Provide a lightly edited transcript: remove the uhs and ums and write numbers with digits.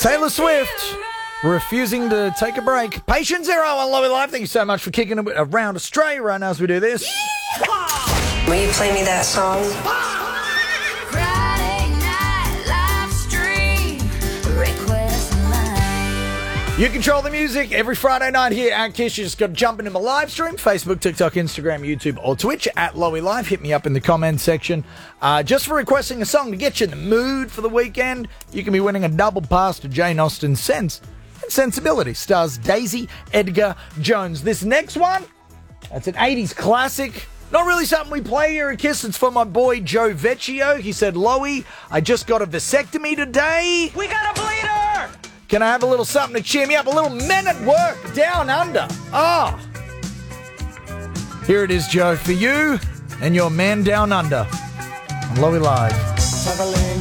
Taylor Swift refusing to take a break. Patient Zero on Lowy Live. Thank you so much for kicking it around Australia right now as we do this. Will you play me that song? You control the music every Friday night here at Kiss. You just got to jump into my live stream. Facebook, TikTok, Instagram, YouTube, or Twitch at Lowy Live. Hit me up in the comments section. Just for requesting a song to get you in the mood for the weekend, you can be winning a double pass to Jane Austen's Sense and Sensibility. Stars Daisy Edgar Jones. This next one, that's an 80s classic. Not really something we play here at Kiss. It's for my boy Joe Vecchio. He said, Lowy, I just got a vasectomy today. We got a bleeder! Can I have a little something to cheer me up? A little Men at Work Down Under. Ah. Here it is, Joe, for you and your man down under on Lowy Live. Traveling